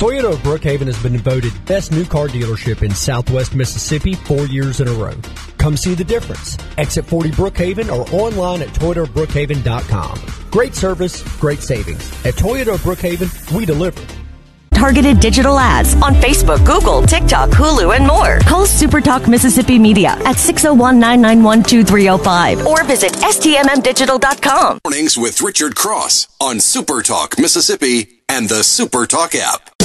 Toyota of Brookhaven has been voted best new car dealership in Southwest Mississippi 4 years in a row. Come see the difference. Exit 40 Brookhaven or online at ToyotaBrookhaven.com. Great service, great savings. At Toyota of Brookhaven, we deliver. Targeted digital ads on Facebook, Google, TikTok, Hulu, and more. Call SuperTalk Mississippi Media at 601-991-2305 or visit stmmdigital.com. Mornings with Richard Cross on SuperTalk Mississippi and the SuperTalk app.